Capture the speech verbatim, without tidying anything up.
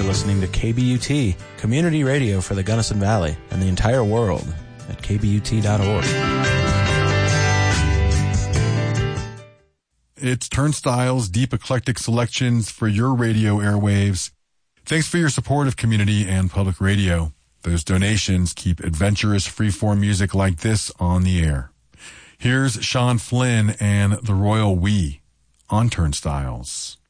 listening to K B U T, community radio for the Gunnison Valley and the entire world at k b u t dot org. It's Turnstile's deep eclectic selections for your radio airwaves. Thanks for your support of community and public radio. Those donations keep adventurous freeform music like this on the air. Here's Sean Flynn and the Royal We on Turnstiles.